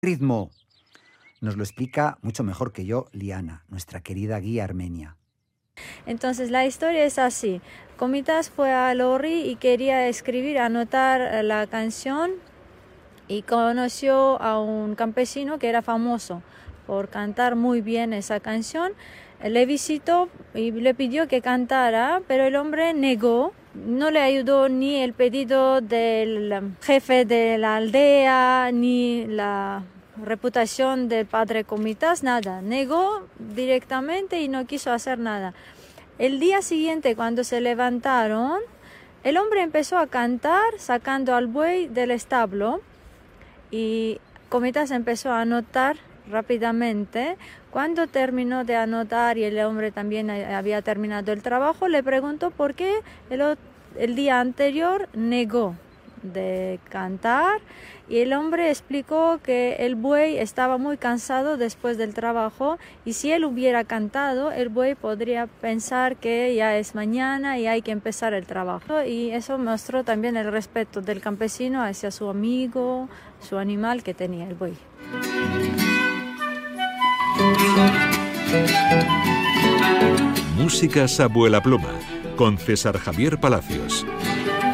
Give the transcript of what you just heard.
ritmo? Nos lo explica mucho mejor que yo Liana, nuestra querida guía armenia. Entonces la historia es así. Komitas fue a Lorri y quería escribir, anotar la canción y conoció a un campesino que era famoso por cantar muy bien esa canción. Le visitó y le pidió que cantara, pero el hombre negó. No le ayudó ni el pedido del jefe de la aldea, ni la reputación del padre Komitas, nada. Negó directamente y no quiso hacer nada. El día siguiente, cuando se levantaron, el hombre empezó a cantar sacando al buey del establo y Komitas empezó a anotar rápidamente. Cuando terminó de anotar y el hombre también había terminado el trabajo, le preguntó por qué el día anterior negó de cantar, y el hombre explicó que el buey estaba muy cansado después del trabajo y si él hubiera cantado, el buey podría pensar que ya es mañana y hay que empezar el trabajo, y eso mostró también el respeto del campesino hacia su amigo, su animal que tenía el buey. Músicas Abuela Pluma con César Javier Palacios.